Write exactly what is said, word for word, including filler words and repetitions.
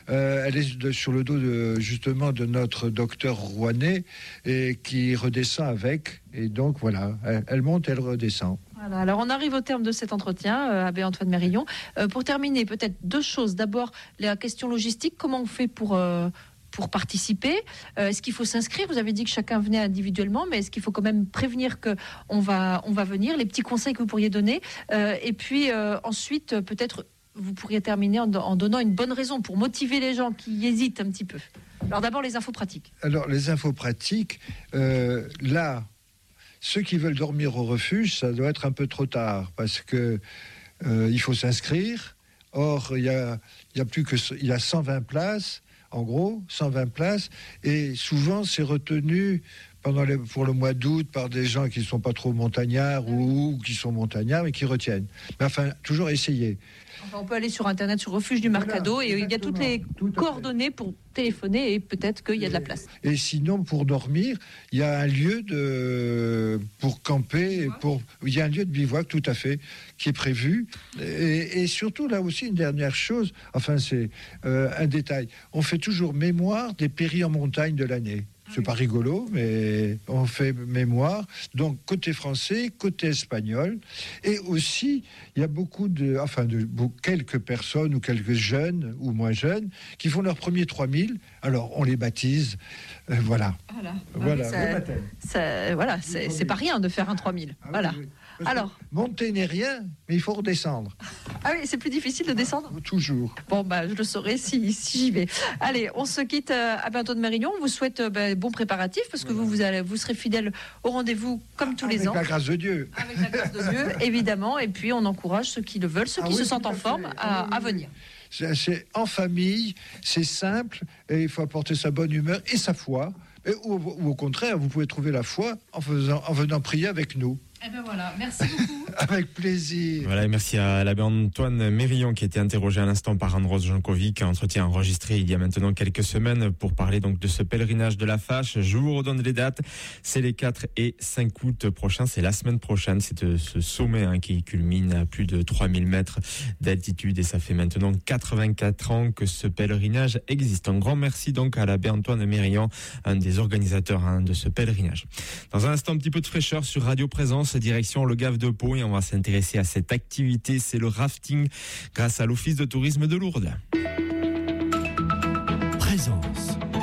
Euh, elle est de, sur le dos de, justement de notre docteur rouennais et qui redescend avec. Et donc voilà, elle, elle monte, elle redescend. Voilà, alors on arrive au terme de cet entretien, euh, Abbé Antoine Mérillon. Euh, pour terminer, peut-être deux choses. D'abord, la question logistique, comment on fait pour... Euh, pour participer, euh, est-ce qu'il faut s'inscrire? Vous avez dit que chacun venait individuellement, mais est-ce qu'il faut quand même prévenir qu'on va, on va venir? Les petits conseils que vous pourriez donner. Euh, et puis euh, ensuite, peut-être, vous pourriez terminer en, en donnant une bonne raison pour motiver les gens qui hésitent un petit peu. Alors d'abord, les infos pratiques. Alors, les infos pratiques, euh, là, ceux qui veulent dormir au refuge, ça doit être un peu trop tard, parce que euh, il faut s'inscrire. Or, il y a, il y a plus que, il y a cent vingt places. En gros, cent vingt places, et souvent c'est retenu pendant les, pour le mois d'août par des gens qui ne sont pas trop montagnards ou, ou qui sont montagnards mais qui retiennent. Mais enfin, toujours essayer. Enfin, on peut aller sur Internet, sur Refuge du Mercado, voilà, et il y a toutes les tout coordonnées pour téléphoner et peut-être qu'il y a de la place. Et sinon, pour dormir, il y a un lieu de, pour camper, pour, il y a un lieu de bivouac tout à fait qui est prévu. Et, et surtout, là aussi, une dernière chose, enfin c'est euh, un détail, on fait toujours mémoire des péris en montagne de l'année. C'est pas rigolo, mais on fait mémoire. Donc, côté français, côté espagnol. Et aussi, il y a beaucoup de, enfin, de, quelques personnes ou quelques jeunes ou moins jeunes qui font leurs premiers trois mille. Alors, on les baptise. Euh, voilà. Voilà. Voilà. Ça, ça, voilà, c'est, c'est pas rien de faire un trois mille. Ah, voilà. Oui, oui. Alors, monter n'est rien, mais il faut redescendre. Ah oui, c'est plus difficile de descendre ? Toujours. Bon, bah, je le saurai si, si j'y vais. Allez, on se quitte euh, à Abbé Antoine Mérillon. On vous souhaite euh, bah, bon préparatif, parce que voilà. vous, vous, allez, vous serez fidèle au rendez-vous comme tous Avec les ans. Avec la grâce de Dieu. Avec la grâce de Dieu, évidemment. Et puis, on encourage ceux qui le veulent, ceux ah, qui oui, se sentent en forme, à, à, à venir. C'est, c'est en famille, c'est simple, et il faut apporter sa bonne humeur et sa foi. Et, ou, ou au contraire, vous pouvez trouver la foi en, faisant, en venant prier avec nous. Eh ben voilà, merci beaucoup. Avec plaisir. Voilà, et merci à l'abbé Antoine Mérillon qui a été interrogé à l'instant par Anne-Rose Jankovic, entretien enregistré il y a maintenant quelques semaines pour parler donc de ce pèlerinage de la Fâche. Je vous redonne les dates, c'est les quatre et cinq août prochains, c'est la semaine prochaine, c'est ce sommet hein, qui culmine à plus de trois mille mètres d'altitude et ça fait maintenant quatre-vingt-quatre ans que ce pèlerinage existe. Un grand merci donc à l'abbé Antoine Mérillon, un des organisateurs hein, de ce pèlerinage. Dans un instant, un petit peu de fraîcheur sur Radio Présence, direction le Gave de Pau et on va s'intéresser à cette activité, c'est le rafting grâce à l'Office de tourisme de Lourdes. Présence.